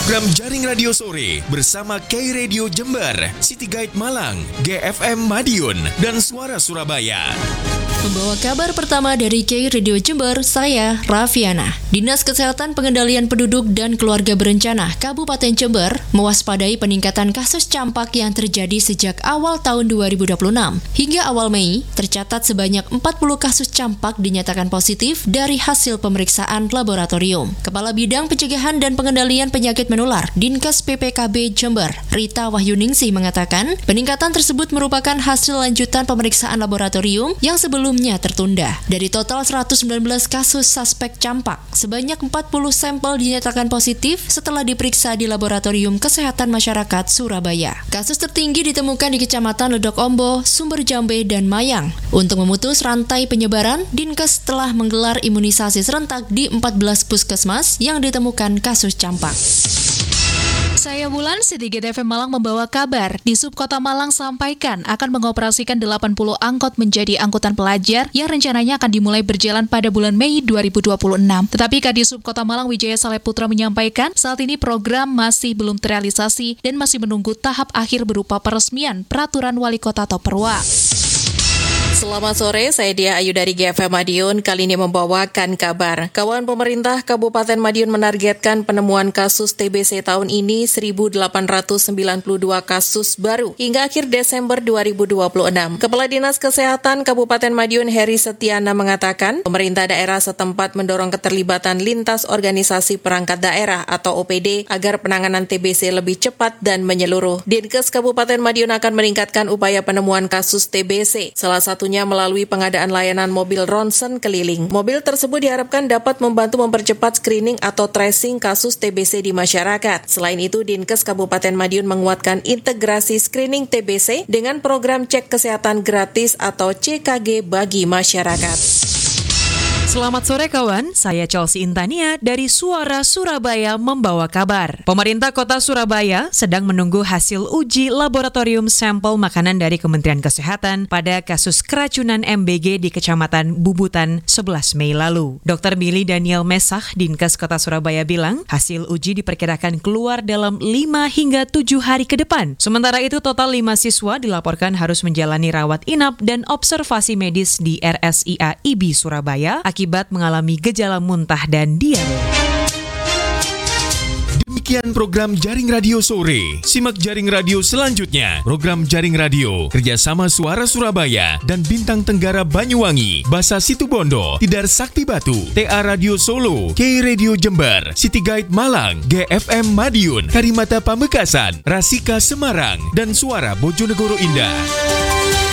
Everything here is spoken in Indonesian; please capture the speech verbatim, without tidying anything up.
program Jaring Radio Sore bersama K Radio Jember, City Guide Malang, G F M Madiun, dan Suara Surabaya. Membawa kabar pertama dari K Radio Jember, saya Rafiana. Dinas Kesehatan Pengendalian Penduduk dan Keluarga Berencana Kabupaten Jember mewaspadai peningkatan kasus campak yang terjadi sejak awal tahun dua ribu dua puluh enam. Hingga awal Mei, tercatat sebanyak empat puluh kasus campak dinyatakan positif dari hasil pemeriksaan laboratorium. Kepala Bidang Pencegahan dan Pengendalian Penyakit Menular Dinkes P P K B Jember, Rita Wahyuningsih mengatakan, peningkatan tersebut merupakan hasil lanjutan pemeriksaan laboratorium yang sebelumnya tertunda. Dari total seratus sembilan belas kasus suspek campak, sebanyak empat puluh sampel dinyatakan positif setelah diperiksa di Laboratorium Kesehatan Masyarakat Surabaya. Kasus tertinggi ditemukan di Kecamatan Ledok Ombo, Sumber Jambe, dan Mayang. Untuk memutus rantai penyebaran, Dinkes telah menggelar imunisasi serentak di empat belas puskesmas yang ditemukan kasus campak. Saya Bulan, City Guide F M Malang membawa kabar. Di Subkota Malang sampaikan akan mengoperasikan delapan puluh angkot menjadi angkutan pelajar yang rencananya akan dimulai berjalan pada bulan Mei dua ribu dua puluh enam. Tetapi Kadis Subkota Malang Wijaya Saleputra menyampaikan saat ini program masih belum terrealisasi dan masih menunggu tahap akhir berupa peresmian peraturan wali kota atau perwa. Selamat sore, saya Dia Ayu dari G F M Madiun. Kali ini membawakan kabar. Kawan pemerintah Kabupaten Madiun menargetkan penemuan kasus T B C tahun ini seribu delapan ratus sembilan puluh dua kasus baru hingga akhir Desember dua ribu dua puluh enam. Kepala Dinas Kesehatan Kabupaten Madiun Heri Setiana mengatakan, pemerintah daerah setempat mendorong keterlibatan lintas organisasi perangkat daerah atau O P D agar penanganan T B C lebih cepat dan menyeluruh. Dinkes Kabupaten Madiun akan meningkatkan upaya penemuan kasus T B C. Salah satu melalui pengadaan layanan mobil ronsen keliling. Mobil tersebut diharapkan dapat membantu mempercepat screening atau tracing kasus T B C di masyarakat. Selain itu, Dinkes Kabupaten Madiun menguatkan integrasi screening T B C dengan program cek kesehatan gratis atau C K G bagi masyarakat. Selamat sore kawan, saya Chelsea Intania dari Suara Surabaya membawa kabar. Pemerintah Kota Surabaya sedang menunggu hasil uji laboratorium sampel makanan dari Kementerian Kesehatan pada kasus keracunan M B G di Kecamatan Bubutan sebelas Mei lalu. Dokter Billy Daniel Mesah, Dinkes Kota Surabaya bilang, hasil uji diperkirakan keluar dalam lima hingga tujuh hari ke depan. Sementara itu total lima siswa dilaporkan harus menjalani rawat inap dan observasi medis di R S I A I B I Surabaya akibat mengalami gejala muntah dan diare. Demikian program Jaring Radio Sore. Simak Jaring Radio selanjutnya. Program Jaring Radio kerjasama Suara Surabaya dan Bintang Tenggara Banyuwangi, Basa Situbondo, Tidar Sakti Batu, T A Radio Solo, K Radio Jember, City Guide Malang, G F M Madiun, Karimata Pamekasan, Rasika Semarang, dan Suara Bojonegoro Indah.